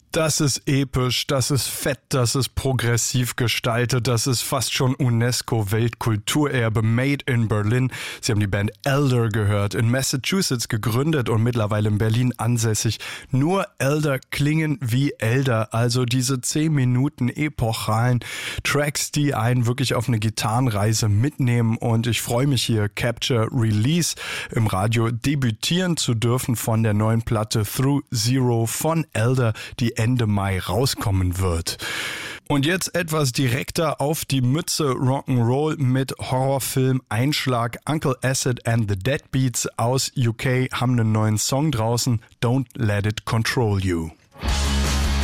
Das ist episch, das ist fett, das ist progressiv gestaltet, das ist fast schon UNESCO-Weltkulturerbe, made in Berlin. Sie haben die Band Elder gehört, in Massachusetts gegründet und mittlerweile in Berlin ansässig. Nur Elder klingen wie Elder, also diese 10 Minuten epochalen Tracks, die einen wirklich auf eine Gitarrenreise mitnehmen. Und ich freue mich hier, Capture Release im Radio debütieren zu dürfen von der neuen Platte Through Zero von Elder, die Ende Mai rauskommen wird. Und jetzt etwas direkter auf die Mütze Rock'n'Roll mit Horrorfilm Einschlag. Uncle Acid and the Deadbeats aus UK haben einen neuen Song draußen, Don't Let It Control You.